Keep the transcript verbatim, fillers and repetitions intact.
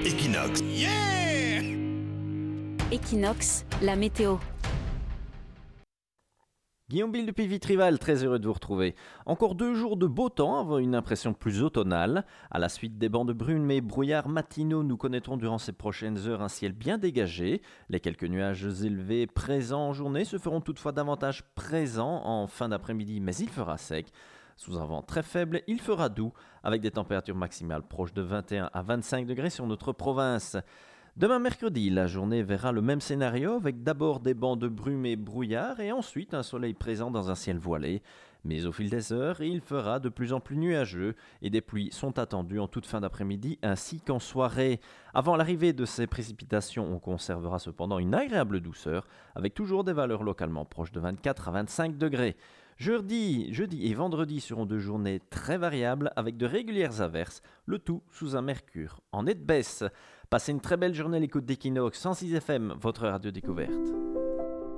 Equinox. Yeah! Equinox, la météo. Guillaume Bill depuis Vitrival, très heureux de vous retrouver. Encore deux jours de beau temps, avant une impression plus automnale. À la suite des bancs de brume mais brouillards matinaux, nous connaîtrons durant ces prochaines heures un ciel bien dégagé. Les quelques nuages élevés présents en journée se feront toutefois davantage présents en fin d'après-midi, mais il fera sec. Sous un vent très faible, il fera doux, avec des températures maximales proches de vingt et un à vingt-cinq degrés sur notre province. Demain mercredi, la journée verra le même scénario avec d'abord des bancs de brume et brouillard et ensuite un soleil présent dans un ciel voilé. Mais au fil des heures, il fera de plus en plus nuageux et des pluies sont attendues en toute fin d'après-midi ainsi qu'en soirée. Avant l'arrivée de ces précipitations, on conservera cependant une agréable douceur avec toujours des valeurs localement proches de vingt-quatre à vingt-cinq degrés. Jeudi, jeudi et vendredi seront deux journées très variables avec de régulières averses, le tout sous un mercure en nette baisse. Passez une très belle journée à l'écoute d'Equinox cent six F M, votre radio découverte.